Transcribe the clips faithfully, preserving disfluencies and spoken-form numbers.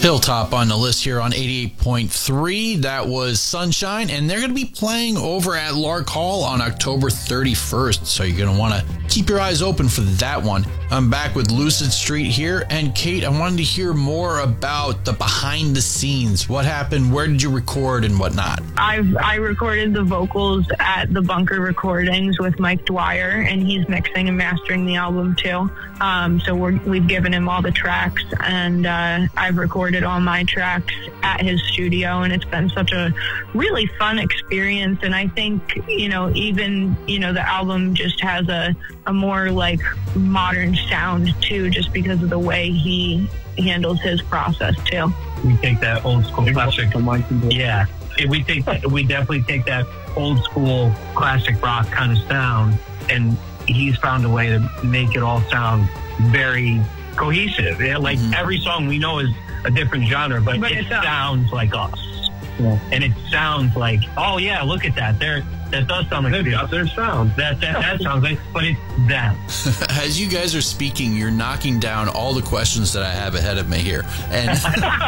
Hilltop on the list here on eighty-eight point three. That was Sunshine, and they're going to be playing over at Lark Hall on October thirty-first, so you're going to want to keep your eyes open for that one. I'm back with Lucid Street here, and Kate, I wanted to hear more about the behind the scenes. What happened? Where did you record and whatnot? I've I recorded the vocals at the Bunker Recordings with Mike Dwyer, and he's mixing and mastering the album too. Um, so we're, we've given him all the tracks, and uh, I've recorded all my tracks at his studio, and it's been such a really fun experience. And I think, you know, even, you know, the album just has a, a more like modern sound too, just because of the way he handles his process too. We take that old school classic. Yeah, we take that, we definitely take that old school classic rock kind of sound, and he's found a way to make it all sound very cohesive. Yeah, like mm-hmm. every song we know is a different genre, but, but it sounds like us. Yeah. And it sounds like, oh yeah, look at that. There, that does sound like got their sound. That that, that sounds like, but it's them. As you guys are speaking, you're knocking down all the questions that I have ahead of me here. And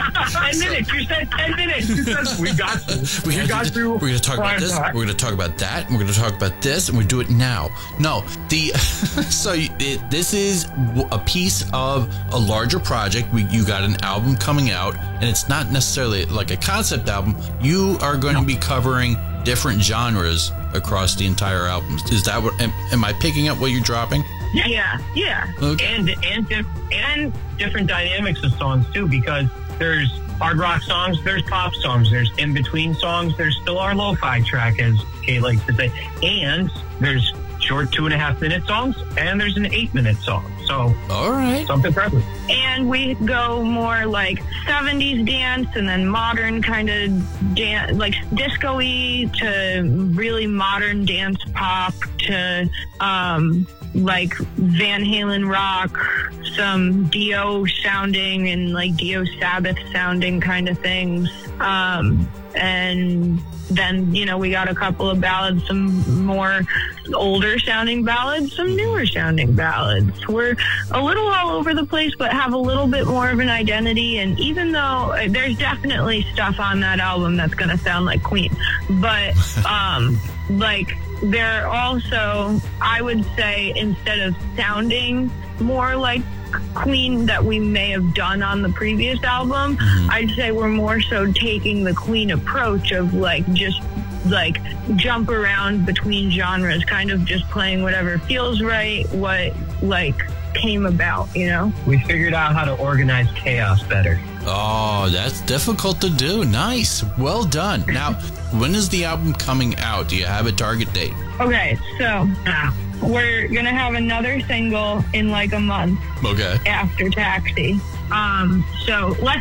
ten minutes. You said ten minutes. You said, we got this. We, we got to, through. We're going to talk about this. We're going to talk about that. And we're going to talk about this, and we do it now. No, the so it, this is a piece of a larger project. We, you got an album coming out, and it's not necessarily like a concept album. You are going no. to be covering different genres across the entire album. Is that what? Am, am I picking up what you're dropping? Yeah, yeah. Okay. And and dif- and different dynamics of songs too, because there's hard rock songs, there's pop songs, there's in between songs, there's still our lo-fi track, as Kay likes to say, and there's short two and a half minute songs, and there's an eight minute song. So, all right, something perfect. And we go more like seventies dance, and then modern kind of dance, like disco-y to really modern dance pop to um, like Van Halen rock, some Dio sounding and like Dio Sabbath sounding kind of things. Um, and then, you know, we got a couple of ballads, some more older sounding ballads, some newer sounding ballads. We're a little all over the place, but have a little bit more of an identity. And even though there's definitely stuff on that album that's going to sound like Queen, but um, like they're also, I would say, instead of sounding more like Queen that we may have done on the previous album, mm-hmm. I'd say we're more so taking the Queen approach of like just like jump around between genres, kind of just playing whatever feels right, what like came about, you know? We figured out how to organize chaos better. Oh, that's difficult to do. Nice. Well done. Now, when is the album coming out? Do you have a target date? Okay, so we're going to have another single in like a month. Okay. After Taxi. Um, so let's